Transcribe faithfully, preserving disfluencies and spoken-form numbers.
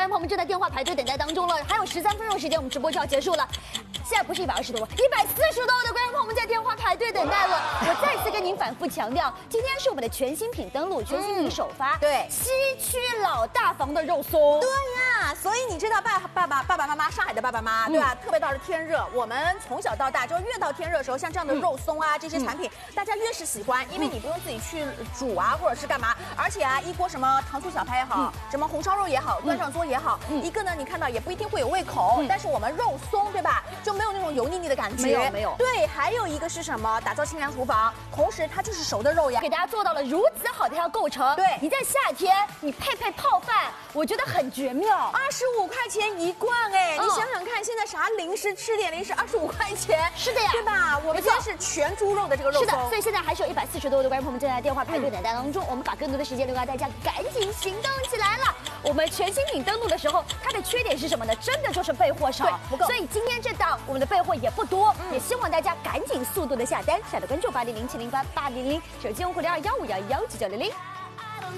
观众朋友们正在电话排队等待当中了，还有十三分钟时间，我们直播就要结束了。现在不是一百二十多万，一百四十多万的观众朋友们在电话排队等待了。我再次跟您反复强调，今天是我们的全新品登陆，全新品首发， 嗯、对， 西区老大房的肉松。 对呀，所以你知道爸爸爸爸爸妈妈，上海的爸爸妈妈，对吧？嗯、特别到了天热，我们从小到大就越到天热的时候，像这样的肉松啊、嗯、这些产品，大家越是喜欢，因为你不用自己去煮啊，或者是干嘛，而且啊，一锅什么糖醋小排也好，嗯、什么红烧肉也好，端上桌也好，嗯、一个呢，你看到也不一定会有胃口，嗯、但是我们肉松对吧，就没有那种油腻腻的感觉， 没有没有。 对，还有一个是什么？打造清凉厨房，同时它就是熟的肉呀， 给大家做到了如此好的一套构成。 对， 你在夏天你配配泡饭，我觉得很绝妙。 二十五块钱一罐哎，嗯、你想想看，现在啥零食吃点零食二十五块钱， 是的呀， 对吧？我们今天是全猪肉的这个肉松， 是的，所以现在还是有一百四十多位的观众朋友们正在电话排队等待当中，嗯、我们把更多的时间留给大家，赶紧行动起来了。我们全新品登陆的时候，它的缺点是什么呢？真的就是备货少， 不够。 所以今天这档我们的备货也不多，嗯、也希望大家赶紧速度的下单，下的关注八零零七零八八零零，手机用户零二幺五幺幺九九零零。